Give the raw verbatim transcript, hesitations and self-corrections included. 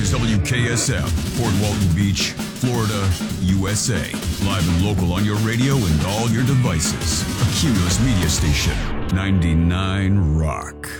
is W K S F, Port Walton Beach, Florida, U S A. Live and local on your radio and all your devices. A Cumulus media station. ninety-nine Rock.